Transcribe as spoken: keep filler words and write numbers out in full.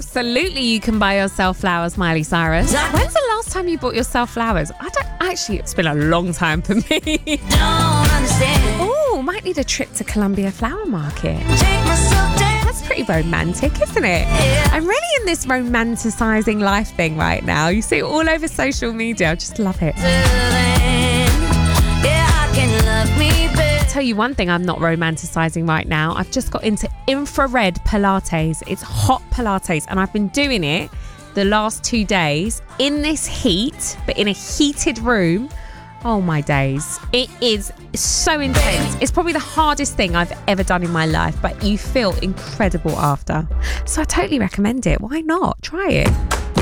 Absolutely, you can buy yourself flowers, Miley Cyrus. When's the last time you bought yourself flowers? I don't actually, it's been a long time for me. Oh, might need a trip to Columbia Flower Market. That's pretty romantic, isn't it? I'm really in this romanticising life thing right now. You see it all over social media. I just love it. I'll tell you one thing I'm not romanticising right now. I've just got into infrared Pilates. It's hot Pilates, and I've been doing it the last two days in this heat, but in a heated room. Oh my days. It is so intense. It's probably the hardest thing I've ever done in my life, but you feel incredible after. So I totally recommend it. Why not? Try it.